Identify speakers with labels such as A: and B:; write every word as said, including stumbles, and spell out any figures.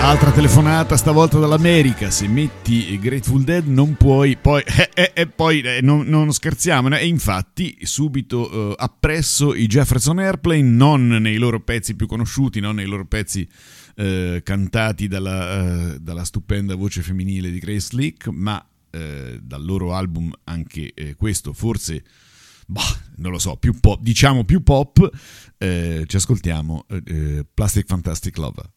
A: Altra telefonata, stavolta dall'America. Se metti Grateful Dead non puoi, poi eh, eh, eh, poi eh, non, non scherziamo. E infatti subito eh, appresso i Jefferson Airplane, non nei loro pezzi più conosciuti, non nei loro pezzi eh, cantati dalla, eh, dalla stupenda voce femminile di Grace Slick, ma eh, dal loro album anche eh, questo, forse, bah, non lo so, più pop, diciamo più pop. Eh, ci ascoltiamo eh, Plastic Fantastic Love.